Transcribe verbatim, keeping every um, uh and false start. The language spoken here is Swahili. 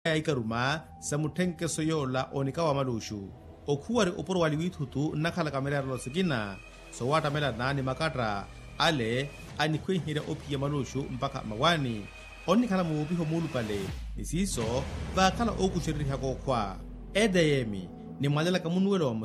ya ikaruma sa muthenke soyola onika wa malushu okhuwari oporo wali withutu nakhala kamera lo sikina so watamela nani makatra ale anikhwihira ophiya malushu mpaka mawani onikhala muupiho mulupale nisiso vakhala okushiririha kokhwa edayemi ni mwalela kamunuwelo